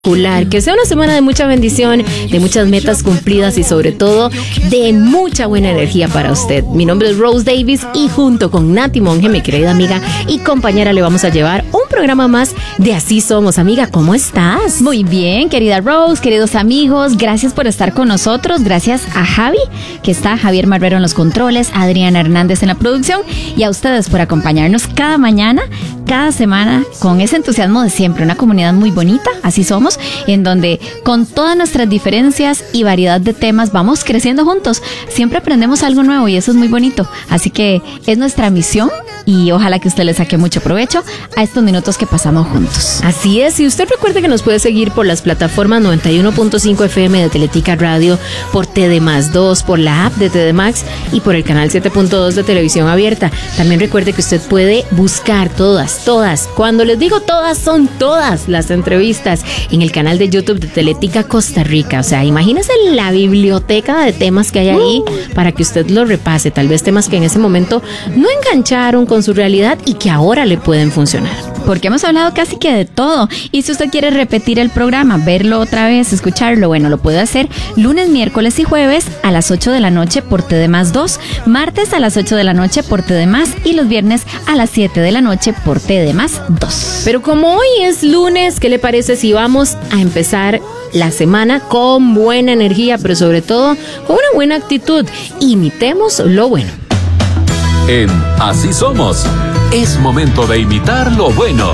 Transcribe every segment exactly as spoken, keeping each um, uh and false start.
Que sea una semana de mucha bendición, de muchas metas cumplidas y sobre todo de mucha buena energía para usted. Mi nombre es Rose Davis y junto con Nati Monge, mi querida amiga y compañera, le vamos a llevar un programa más de Así Somos. Amiga, ¿cómo estás? Muy bien, querida Rose, queridos amigos, gracias por estar con nosotros. Gracias a Javi, que está Javier Marrero en los controles, Adriana Hernández en la producción y a ustedes por acompañarnos cada mañana, cada semana con ese entusiasmo de siempre. Una comunidad muy bonita, Así Somos, en donde con todas nuestras diferencias y variedad de temas vamos creciendo juntos. Siempre aprendemos algo nuevo y eso es muy bonito. Así que es nuestra misión y ojalá que usted le saque mucho provecho a estos minutos que pasamos juntos. Así es, y usted recuerde que nos puede seguir por las plataformas noventa y uno punto cinco F M de Teletica Radio, por T D más dos, por la app de T D Max y por el canal siete punto dos de Televisión Abierta. También recuerde que usted puede buscar todas, todas, cuando les digo todas, son todas las entrevistas en el canal de YouTube de Teletica Costa Rica. O sea, imagínese la biblioteca de temas que hay ahí uh. para que usted lo repase, tal vez temas que en ese momento no engancharon con su realidad y que ahora le pueden funcionar. Porque hemos hablado casi que de todo. Y si usted quiere repetir el programa, verlo otra vez, escucharlo, bueno, lo puede hacer lunes, miércoles y jueves a las ocho de la noche por T D más dos, martes a las ocho de la noche por T D más y los viernes a las siete de la noche por T D más dos. Pero como hoy es lunes, ¿qué le parece si vamos a empezar la semana con buena energía, pero sobre todo con una buena actitud? Imitemos lo bueno. En Así Somos, es momento de imitar lo bueno.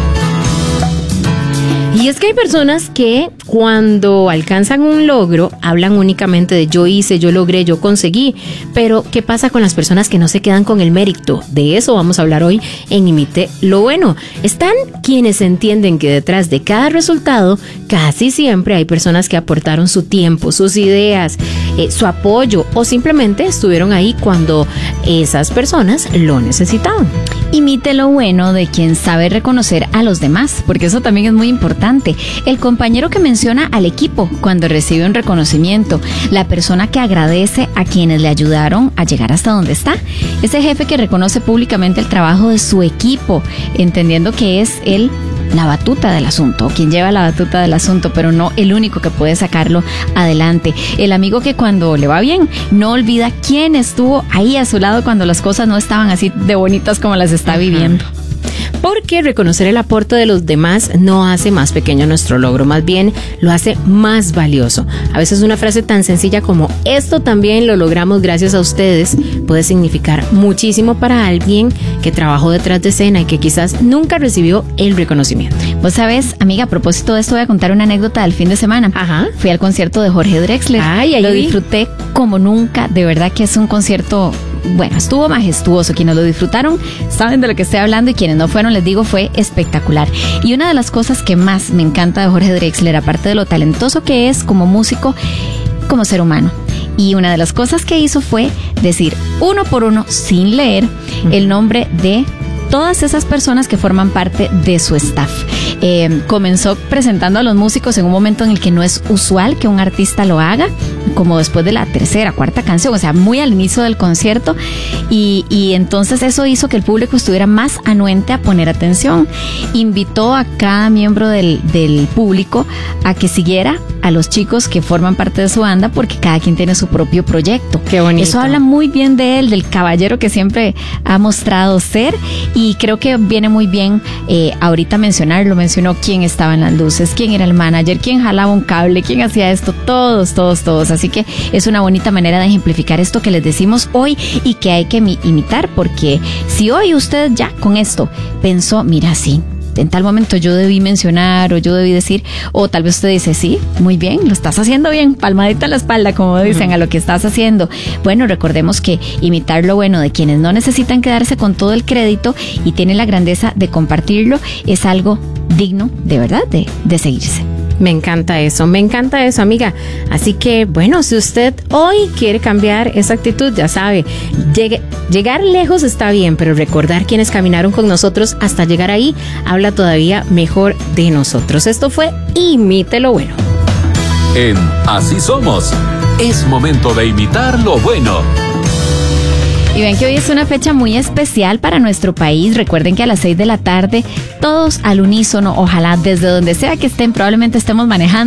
Y es que hay personas que cuando alcanzan un logro hablan únicamente de yo hice, yo logré, yo conseguí. Pero ¿qué pasa con las personas que no se quedan con el mérito? De eso vamos a hablar hoy en Imite lo Bueno. Están quienes entienden que detrás de cada resultado casi siempre hay personas que aportaron su tiempo, sus ideas, eh, su apoyo o simplemente estuvieron ahí cuando esas personas lo necesitaban. Imite lo bueno de quien sabe reconocer a los demás, porque eso también es muy importante. El compañero que menciona al equipo cuando recibe un reconocimiento, la persona que agradece a quienes le ayudaron a llegar hasta donde está, ese jefe que reconoce públicamente el trabajo de su equipo, entendiendo que es él la batuta del asunto, quien lleva la batuta del asunto, pero no el único que puede sacarlo adelante. El amigo que cuando le va bien no olvida quién estuvo ahí a su lado cuando las cosas no estaban así de bonitas como las está viviendo. Porque reconocer el aporte de los demás no hace más pequeño nuestro logro, más bien lo hace más valioso. A veces una frase tan sencilla como esto también lo logramos gracias a ustedes puede significar muchísimo para alguien que trabajó detrás de escena y que quizás nunca recibió el reconocimiento. Vos sabés, amiga, a propósito de esto voy a contar una anécdota del fin de semana. Ajá. Fui al concierto de Jorge Drexler. Ay, ay, lo ay. disfruté como nunca, de verdad que es un concierto, bueno, estuvo majestuoso. Quienes lo disfrutaron saben de lo que estoy hablando y quienes no fueron, les digo, fue espectacular. Y una de las cosas que más me encanta de Jorge Drexler, aparte de lo talentoso que es como músico, como ser humano. Y una de las cosas que hizo fue decir uno por uno, sin leer, uh-huh. el nombre de todas esas personas que forman parte de su staff. Eh, comenzó presentando a los músicos en un momento en el que no es usual que un artista lo haga, como después de la tercera, cuarta canción, o sea, muy al inicio del concierto, y, y entonces eso hizo que el público estuviera más anuente a poner atención. Invitó a cada miembro del, del público a que siguiera a los chicos que forman parte de su banda, porque cada quien tiene su propio proyecto. Qué bonito. Eso habla muy bien de él, del caballero que siempre ha mostrado ser, y creo que viene muy bien eh, ahorita mencionarlo. Mencionó quién estaba en las luces, quién era el manager, quién jalaba un cable, quién hacía esto, todos, todos, todos. Así que es una bonita manera de ejemplificar esto que les decimos hoy y que hay que imitar, porque si hoy usted ya con esto pensó, mira, sí, en tal momento yo debí mencionar o yo debí decir, o tal vez usted dice, sí, muy bien, lo estás haciendo bien, palmadita en la espalda, como dicen, uh-huh. a lo que estás haciendo. Bueno, recordemos que imitar lo bueno de quienes no necesitan quedarse con todo el crédito y tienen la grandeza de compartirlo es algo digno, de verdad, de, de seguirse. Me encanta eso, me encanta eso, amiga. Así que, bueno, si usted hoy quiere cambiar esa actitud, ya sabe, llegue, llegar lejos está bien, pero recordar quienes caminaron con nosotros hasta llegar ahí habla todavía mejor de nosotros. Esto fue Imite lo Bueno. En Así Somos, es momento de imitar lo bueno. Y ven que hoy es una fecha muy especial para nuestro país. Recuerden que a las seis de la tarde, todos al unísono, ojalá desde donde sea que estén, probablemente estemos manejando